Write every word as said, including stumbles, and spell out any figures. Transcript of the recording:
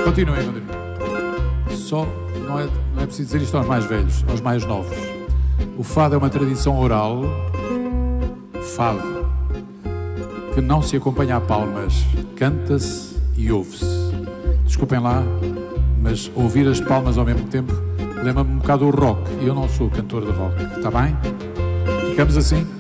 continuem, continuem. Só, não é, não é preciso dizer isto aos mais velhos, aos mais novos. O fado é uma tradição oral, fado, que não se acompanha a palmas, canta-se e ouve-se. Desculpem lá, mas ouvir as palmas ao mesmo tempo lembra-me um bocado do rock, e eu não sou cantor de rock, está bem? Ficamos assim?